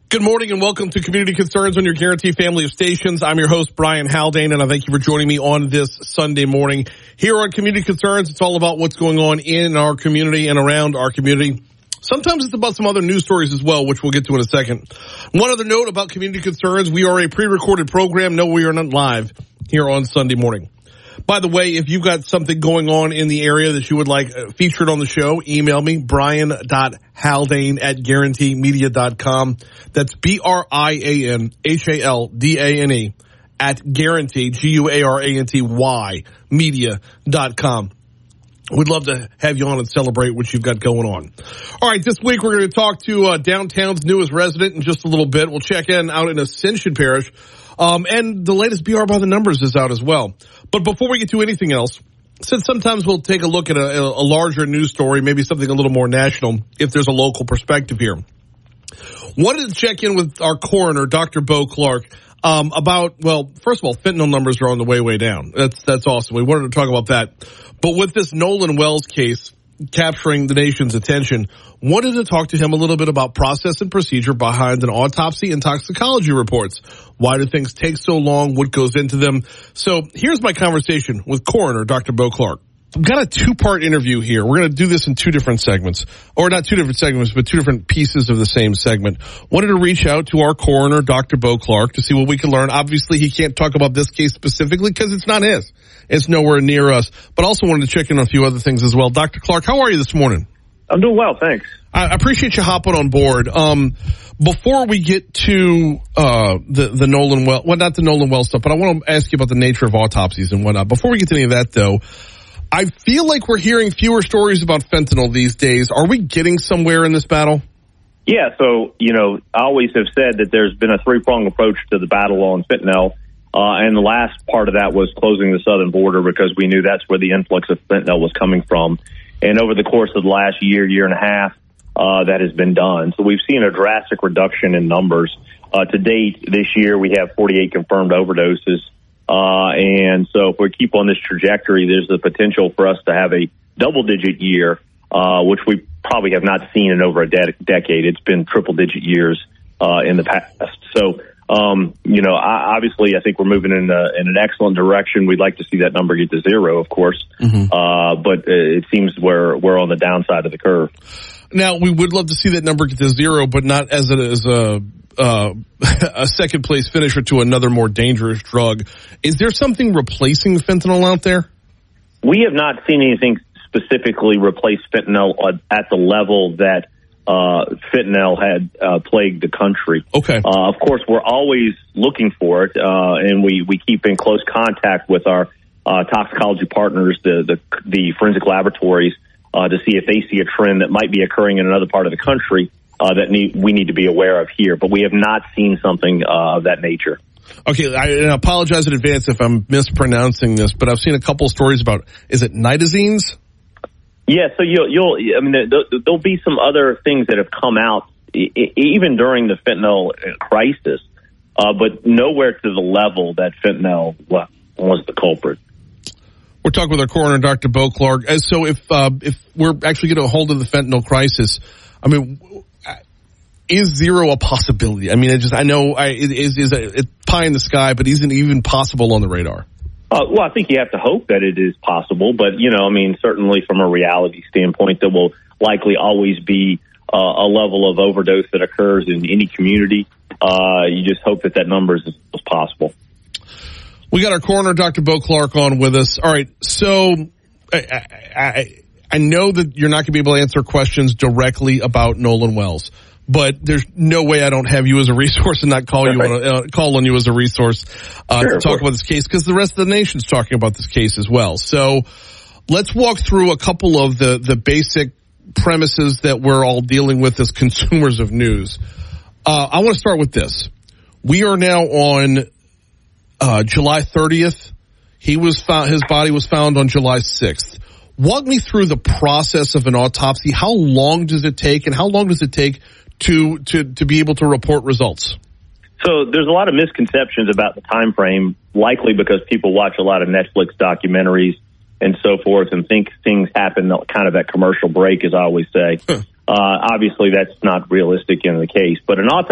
Good morning and welcome to Community Concerns on your Guarantee family of stations. I'm your host, Brian Haldane, and I thank you for joining me on this Sunday morning. Here on Community Concerns, it's all about what's going on in our community and around our community. Sometimes it's about some other news stories as well, which we'll get to in a second. One other note about Community Concerns, we are a pre-recorded program. No, we are not live here on Sunday morning. By the way, if you've got something going on in the area that you would like featured on the show, email me, brian.haldane@guaranteemedia.com. That's BrianHaldane @guarantee, GUARANTY, media.com. We'd love to have you on and celebrate what you've got going on. All right, this week we're going to talk to downtown's newest resident in just a little bit. We'll check in out in Ascension Parish. And the latest BR by the numbers is out as well. But before we get to anything else, since sometimes we'll take a look at a larger news story, maybe something a little more national, if there's a local perspective here. Wanted to check in with our coroner, Dr. Bo Clark, about, well, first of all, fentanyl numbers are on the way down. That's awesome. We wanted to talk about that. But with this Nolan Wells case capturing the nation's attention, wanted to talk to him a little bit about process and procedure behind an autopsy and toxicology reports. Why do things take so long? What goes into them? So here's my conversation with coroner Dr. Bo Clark. I've got a two-part interview here. We're going to do this in two different segments, or not two different segments, but two different pieces of the same segment. Wanted to reach out to our coroner, Dr. Bo Clark, to see what we can learn. Obviously, he can't talk about this case specifically because it's not his. It's nowhere near us. But also wanted to check in on a few other things as well. Dr. Clark, how are you this morning? I'm doing well, thanks. I appreciate you hopping on board. Before we get to the Nolan Wells, well, not the Nolan Wells stuff, but I want to ask you about the nature of autopsies and whatnot. Before we get to any of that, though, I feel like we're hearing fewer stories about fentanyl these days. Are we getting somewhere in this battle? Yeah, so, I always have said that there's been a three-pronged approach to the battle on fentanyl, and the last part of that was closing the southern border because we knew that's where the influx of fentanyl was coming from. And over the course of the last year and a half, that has been done. So we've seen a drastic reduction in numbers. To date, this year, we have 48 confirmed overdoses. And so if we keep on this trajectory, there's the potential for us to have a double-digit year, which we probably have not seen in over a decade. It's been triple-digit years in the past. So, obviously, I think we're moving in an excellent direction. We'd like to see that number get to zero, of course. Mm-hmm. But it seems we're on the downside of the curve. Now, we would love to see that number get to zero, but not as a second place finisher to another more dangerous drug. Is there something replacing fentanyl out there? We have not seen anything specifically replace fentanyl at the level that fentanyl had plagued the country. Okay. Of course, we're always looking for it, and we keep in close contact with our toxicology partners, the forensic laboratories, to see if they see a trend that might be occurring in another part of the country that we need to be aware of here. But we have not seen something of that nature. Okay, I apologize in advance if I'm mispronouncing this, but I've seen a couple of stories about, is it nitazenes? Yeah, so there'll be some other things that have come out even during the fentanyl crisis, but nowhere to the level that fentanyl was the culprit. We're talking with our coroner, Dr. Bo Clark. So if we're actually getting a hold of the fentanyl crisis, is zero a possibility? I know it's pie in the sky, but isn't even possible on the radar? Well, I think you have to hope that it is possible, but, certainly from a reality standpoint, there will likely always be a level of overdose that occurs in any community. You just hope that number is possible. We got our coroner, Dr. Bo Clark, on with us. All right, so I know that you're not going to be able to answer questions directly about Nolan Wells, but there's no way I don't have you as a resource and not call on you as a resource to talk about this case, because the rest of the nation's talking about this case as well. So let's walk through a couple of the basic premises that we're all dealing with as consumers of news. I want to start with this. We are now on July 30th. His body was found on July 6th. Walk me through the process of an autopsy. How long does it take, and how long does it take to be able to report results? So there's a lot of misconceptions about the time frame, likely because people watch a lot of Netflix documentaries and so forth and think things happen kind of at commercial break, as I always say. Obviously, that's not realistic in the case. But an autopsy